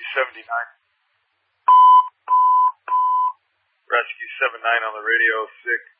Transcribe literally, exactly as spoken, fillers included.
seventy-nine. Rescue seven nine on the radio, sick.